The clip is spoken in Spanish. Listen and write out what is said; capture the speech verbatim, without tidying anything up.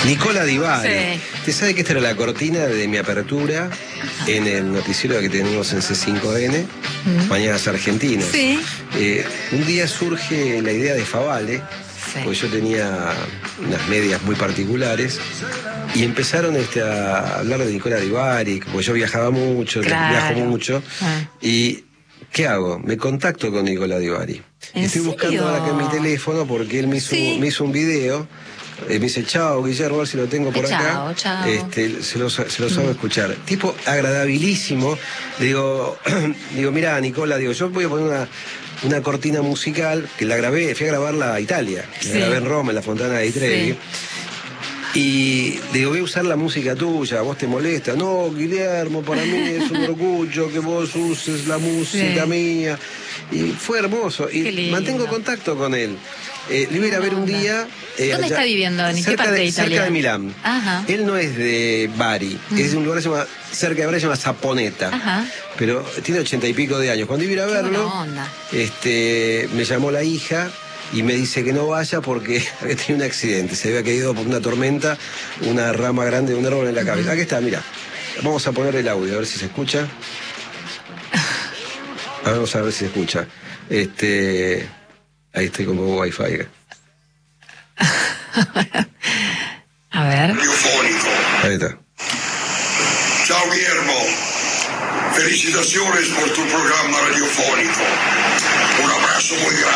Nicola Di Bari. Sí. Usted sabe que esta era la cortina de mi apertura en el noticiero que tenemos en C cinco N, Mm. Mañanas Argentinas. Sí. Eh, un día surge la idea de Favale, Sí. porque yo tenía unas medias muy particulares, y empezaron este, a hablar de Nicola Di Bari, porque yo viajaba mucho, Claro. viajo mucho, Ah. y ¿qué hago? Me contacto con Nicola Di Bari. ¿En Estoy buscando serio? ahora acá en mi teléfono porque él me hizo, Sí. me hizo un video. Eh, me dice, chao, Guillermo, a ver si lo tengo por Eh, chao, acá. chao. Este, se los, se los hago escuchar. Tipo agradabilísimo. Le digo, digo, mira, Nicola, digo, yo voy a poner una, una cortina musical que la grabé, fui a grabarla a Italia. La Sí. grabé en Roma, en la Fontana di Trevi. Sí. Y digo, voy a usar la música tuya, ¿a vos te molesta? No, Guillermo, para mí es un orgullo que vos uses la música Sí. mía. Y fue hermoso. Qué Y lindo. mantengo contacto con él. Eh, le voy a ir a ver un onda. día. eh, ¿Dónde allá- está viviendo? ¿En qué cerca parte de de, Italia? cerca de Milán. Ajá. Él no es de Bari, es de un lugar que se llama, cerca de Bari, se llama Saponeta. Ajá. Pero tiene ochenta y pico de años. Cuando iba a ir a Qué verlo, buena onda. este, me llamó la hija y me dice que no vaya porque había tenido un accidente. Se había caído por una tormenta una rama grande de un árbol en la cabeza. Aquí está, mira. Vamos a poner el audio, a ver si se escucha. Vamos a ver si se escucha. Este, ahí estoy con poco wifi. A ver. Radiofónico. Ahí está. Ciao Guillermo, felicitaciones por tu programa radiofónico. Un abrazo muy grande.